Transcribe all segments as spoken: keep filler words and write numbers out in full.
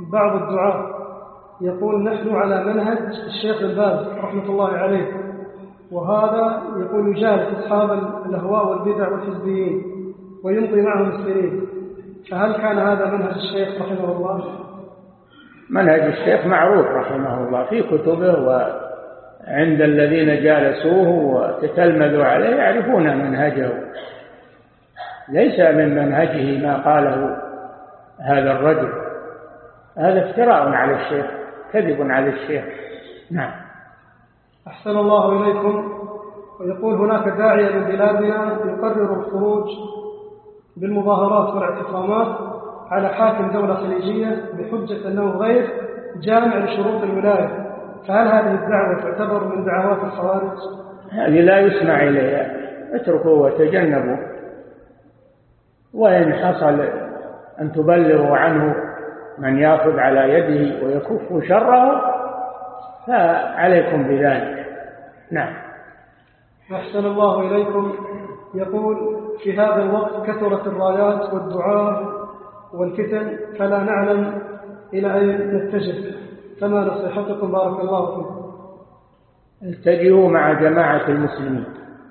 بعض الدعاة يقول نحن على منهج الشيخ بن باز رحمة الله عليه، وهذا يقول يجالس أصحاب الأهواء والبدع والحزبيين ويمضي معهم السنين، فهل كان هذا منهج الشيخ رحمه الله؟ منهج الشيخ معروف رحمه الله في كتبه، وعند الذين جالسوه وتتلمذوا عليه يعرفون منهجه، ليس من منهجه ما قاله هذا الرجل، هذا افتراء على الشيخ، كذب على الشيخ. نعم. أحسن الله إليكم. ويقول هناك داعية من بلادنا يقرر الخروج بالمظاهرات والاعتصامات على حاكم دولة خليجية بحجة أنه غير جامع لشروط الولاية، فهل هذه الدعوة تعتبر من دعوات الخوارج؟ هذه لا يسمع إليها، اتركوا وتجنبوا، وإن حصل أن تبلغوا عنه من يأخذ على يده ويكف شره فعليكم بذلك. نعم. أحسن الله إليكم. يقول في هذا الوقت كثرت الرايات والدعاء والفتن فلا نعلم إلى أين نتجه، فما نصيحتكم بارك الله فيكم؟ اتجهوا مع جماعة المسلمين.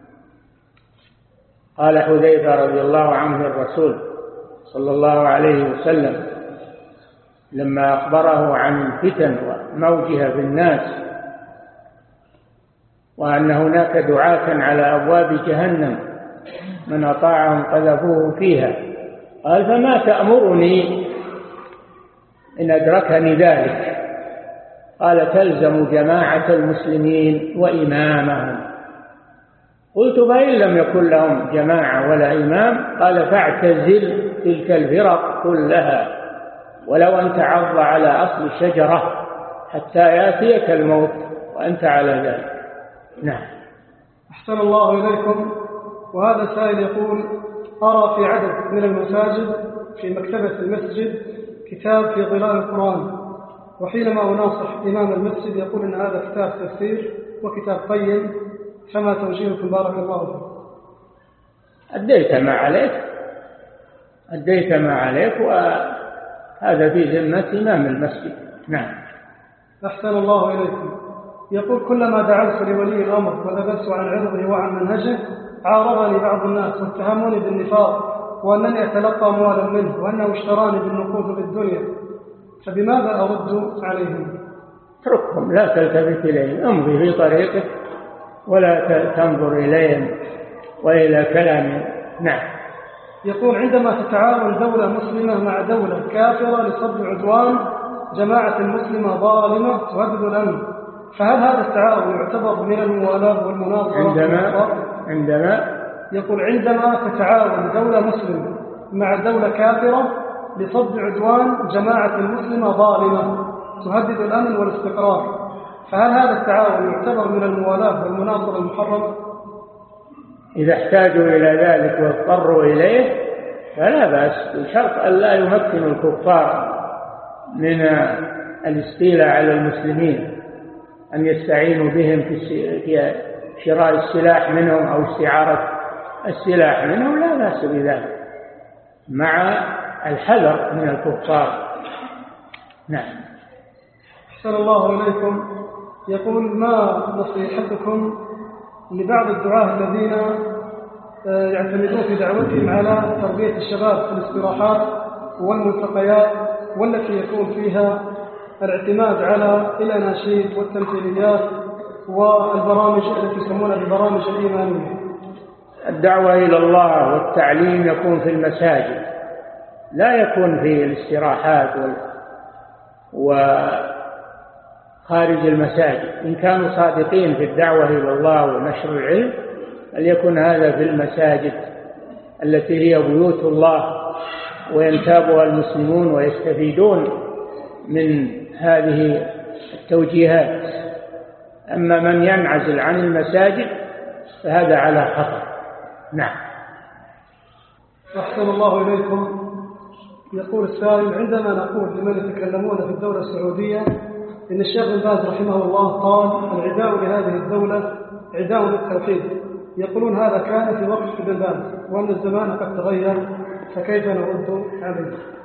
قال حذيفة رضي الله عنه الرسول صلى الله عليه وسلم لما أخبره عن الفتن وموجها في الناس وأن هناك دعاة على أبواب جهنم من أطاعهم قذفوه فيها، قال فما تأمرني إن أدركني ذلك؟ قال تلزم جماعة المسلمين وإمامهم. قلت فإن لم يكن لهم جماعة ولا إمام؟ قال فاعتزل تلك الفرق كلها ولو أن تعض على أصل الشجرة حتى يأتيك الموت وأنت على ذلك. نعم. أحسن الله إليكم. وهذا سائل يقول أرى في عدد من المساجد في مكتبة المسجد كتاب في ظلال القرآن، وحينما أناصح إمام المسجد يقول إن هذا كتاب تفسير وكتاب قيم، فما توجيهكم بارك الله فيكم؟ أديت ما عليك أديت ما عليك وهذا في ذمة إمام المسجد. نعم. أحسن الله إليكم. يقول كلما دعوت لولي الأمر وذبت عن عرضه وعن منهجه عارضني بعض الناس واتهموني بالنفاق وأنني أتلقى أموالا منه وأنه اشتراني بالنقود بالدنيا، فبماذا أرد عليهم؟ اتركهم، لا تلتفت إليهم، امضي في طريقك ولا تنظر إليهم وإلى كلامهم. نعم. يقول عندما تتعاون دولة مسلمة مع دولة كافرة لصد عدوان جماعة مسلمة ظالمة تهدد الأمن، فهل هذا التعاون يعتبر من الموالاة والمناصرة؟ عندما عندما يقول عندما تتعاون دولة مسلمة مع دولة كافرة لصد عدوان جماعة مسلمة ظالمة تهدد الأمن والاستقرار، فهل هذا التعاون يعتبر من الموالاة والمناصرة المحرمة؟ إذا احتاجوا إلى ذلك واضطروا إليه فلا بأس، بشرط أن لا يمكن الكفار من الاستيلاء على المسلمين، أن يستعينوا بهم في شراء السلاح منهم أو استعارة السلاح منهم، لا بأس بذلك مع الحذر من الكفار. نعم. أحسن الله إليكم. يقول ما نصيحتكم لبعض الدعاة الذين يعتمدون في دعوتهم على تربية الشباب في الاستراحات والملتقيات والتي يكون فيها الاعتماد على الأناشيد والتمثيليات والبرامج التي يسمونها البرامج الإيمانية؟ الدعوة إلى الله والتعليم يكون في المساجد، لا يكون في الاستراحات وخارج المساجد. إن كانوا صادقين في الدعوة إلى الله ونشر العلم فليكن هذا في المساجد التي هي بيوت الله وينتابها المسلمون ويستفيدون من هذه التوجيهات. أما من ينعزل عن المساجد فهذا على خطر. نعم. أحسن الله إليكم. يقول السائل عندما نقول لمن يتكلمون في الدولة السعودية إن الشيخ بن باز رحمه الله قال العداء لهذه الدولة عداء للتوحيد، يقولون هذا كان في وقت ابن باز وأن الزمان قد تغير، فكيف نرد عليه؟